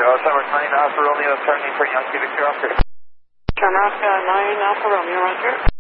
Summer 9 Alpha Romeo, turning for Yankee Victor Oscar. Shamrock 9 Alpha Romeo, roger.